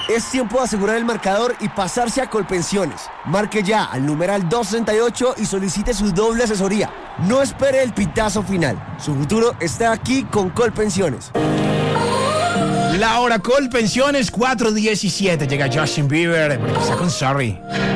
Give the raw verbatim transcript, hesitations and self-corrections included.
Es tiempo de asegurar el marcador y pasarse a Colpensiones. Marque ya al numeral doscientos sesenta y ocho y solicite su doble asesoría. No espere el pitazo final. Su futuro está aquí con Colpensiones. La hora Colpensiones cuatro diecisiete. Llega Justin Bieber, porque está con Sorry.